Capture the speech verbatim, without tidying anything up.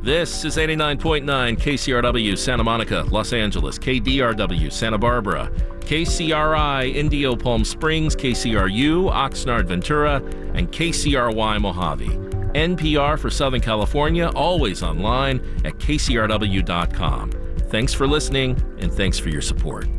This is eighty-nine point nine K C R W Santa Monica, Los Angeles, K D R W Santa Barbara, K C R I Indio Palm Springs, K C R U Oxnard Ventura, and K C R Y Mojave. N P R for Southern California, always online at K C R W dot com. Thanks for listening, and thanks for your support.